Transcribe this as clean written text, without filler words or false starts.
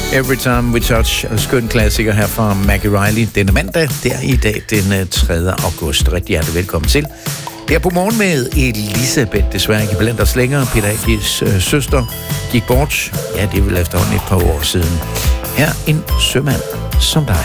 Every Time We Touch, skøn klassiker her fra Maggie Reilly. Denne mandag, der i dag den 3. august. Rigtig hjertelig velkommen til. Her på morgen med Elisabeth, desværre ikke blandt os længere. Peter Agis søster gik bort. Ja, det er vel efterhånden et par år siden. Her en sømand som dig.